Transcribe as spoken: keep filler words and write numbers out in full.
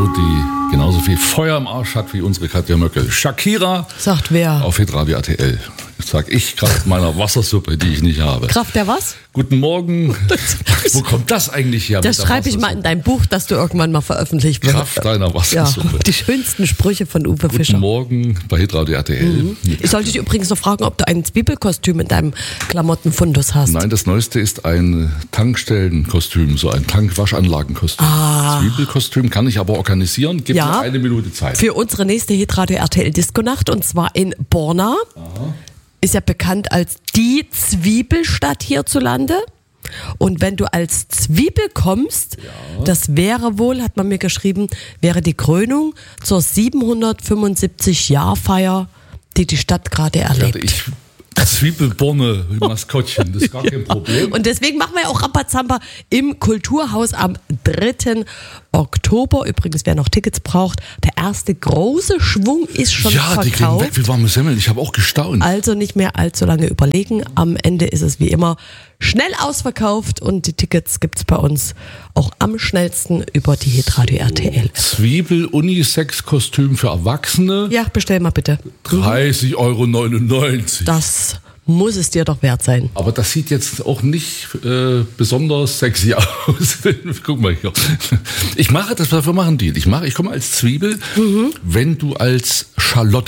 die genauso viel Feuer im Arsch hat wie unsere Katja Möckel. Shakira. Sagt wer? Auf Hitradio R T L. Jetzt sag ich Kraft meiner Wassersuppe, die ich nicht habe. Kraft der was? Guten Morgen. Wo kommt das eigentlich her? Das schreibe ich mal in dein Buch, das du irgendwann mal veröffentlicht wirst. Kraft deiner Wassersuppe. Ja, die schönsten Sprüche von Uwe Fischer. Guten Morgen bei Hitradio R T L. Mhm. Ich sollte dich übrigens noch fragen, ob du ein Zwiebelkostüm in deinem Klamottenfundus hast. Nein, das Neueste ist ein Tankstellenkostüm, so ein Tankwaschanlagenkostüm. Ah. Zwiebelkostüm kann ich aber organisieren. Gib Ja. mir eine Minute Zeit. Für unsere nächste Hitradio R T L Disco-Nacht, und zwar in Borna. Aha. Ist ja bekannt als die Zwiebelstadt hierzulande. Und wenn du als Zwiebel kommst, ja. das wäre wohl, hat man mir geschrieben, wäre die Krönung zur siebenhundertfünfundsiebzig-Jahrfeier, die die Stadt gerade erlebt. Werde ich Zwiebelborne, Maskottchen, das ist gar kein Problem. Und deswegen machen wir auch Rambazamba im Kulturhaus am dritten Oktober. Übrigens, wer noch Tickets braucht, der erste große Schwung ist schon ja, verkauft. die kriegen weg wie warme Semmeln. Ich habe auch gestaunt. Also nicht mehr allzu lange überlegen. Am Ende ist es wie immer schnell ausverkauft und die Tickets gibt's bei uns auch am schnellsten über die Hitradio R T L. Zwiebel-Unisex-Kostüm für Erwachsene. Ja, bestell mal bitte. dreißig Euro neunundneunzig. Das muss es dir doch wert sein. Aber das sieht jetzt auch nicht äh, besonders sexy aus. Guck mal hier. Ich mache das, wir machen einen Deal. Ich mache, ich komme als Zwiebel, mhm. wenn du als Schalotte